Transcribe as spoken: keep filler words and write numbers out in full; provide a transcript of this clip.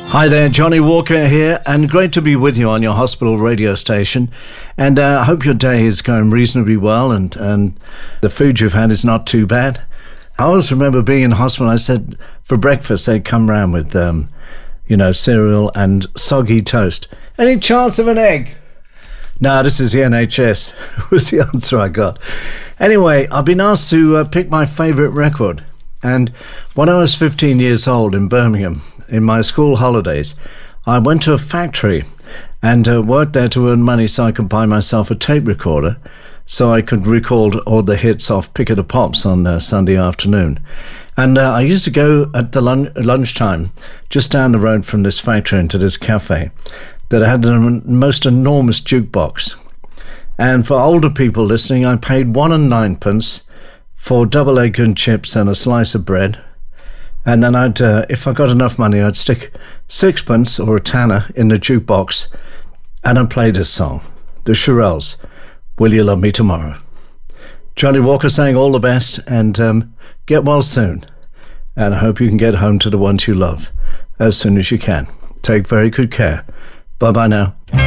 Hi there, Johnny Walker here, and great to be with you on your hospital radio station. And uh, I hope your day is going reasonably well, and, and the food you've had is not too bad. I always remember being in hospital, I said for breakfast they'd come round with, um, you know, cereal and soggy toast. Any chance of an egg? No, this is the N H S, was the answer I got. Anyway, I've been asked to uh, pick my favourite record. And when I was fifteen years old in Birmingham, in my school holidays, I went to a factory and uh, worked there to earn money so I could buy myself a tape recorder so I could record all the hits off Pick of the Pops on uh, Sunday afternoon. And uh, I used to go at the lun- lunchtime just down the road from this factory into this cafe that had the most enormous jukebox. And for older people listening, I paid one and ninepence for double egg and chips and a slice of bread. And then I'd, uh, if I got enough money, I'd stick sixpence or a tanner in the jukebox and I'd play this song, the Shirelles, Will You Love Me Tomorrow? Johnny Walker saying all the best, and um, get well soon. And I hope you can get home to the ones you love as soon as you can. Take very good care. Bye-bye now.